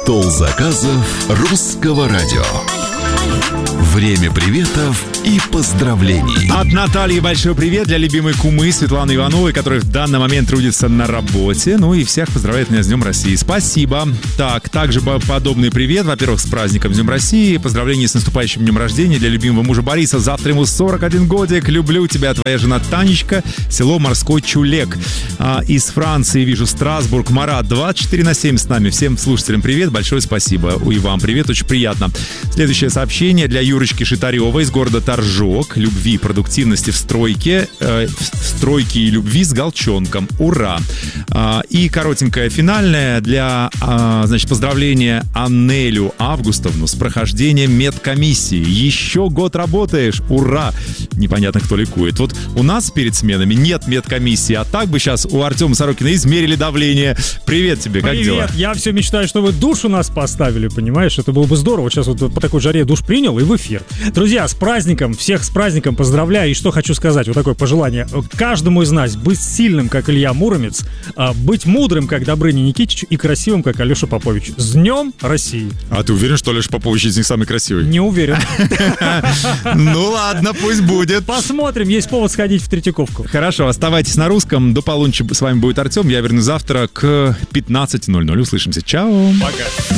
Стол заказов русского радио. Время приветов и поздравлений. От Натальи большой привет для любимой кумы Светланы Ивановой, которая в данный момент трудится на работе. Ну и всех поздравляет меня с Днем России. Спасибо. Так, также подобный привет. Во-первых, с праздником Днем России. Поздравления с наступающим днем рождения для любимого мужа Бориса. Завтра ему 41 годик. Люблю тебя, твоя жена Танечка. Село Морской Чулек. Из Франции вижу Страсбург. Марат 24/7 с нами. Всем слушателям привет. Большое спасибо. И вам привет. Очень приятно. Следующее сообщение для Юрочки Шитаревой из города Торжок. Любви, продуктивности в стройке и любви с галчонком. Ура! И коротенькое финальное для, поздравления Аннелю Августовну с прохождением медкомиссии. Еще год работаешь. Ура! Непонятно, кто ликует. Вот у нас перед сменами нет медкомиссии, а так бы сейчас у Артема Сорокина измерили давление. Привет тебе, как дела? Привет, я все мечтаю, чтобы душ у нас поставили, понимаешь? Это было бы здорово. Вот сейчас вот по такой жаре душ принял и в эфир. Друзья, с праздником, всех с праздником поздравляю. И что хочу сказать, вот такое пожелание. Каждому из нас быть сильным, как Илья Муромец, быть мудрым, как Добрыня Никитич, и красивым, как Алеша Попович. С Днем России! А ты уверен, что Алеша Попович из них самый красивый? Не уверен. Ну ладно, пусть будет. Посмотрим, есть повод сходить в Третьяковку. Хорошо, оставайтесь на русском. До полуночи с вами будет Артем. Я вернусь завтра к 15:00. Услышимся. Чао. Пока.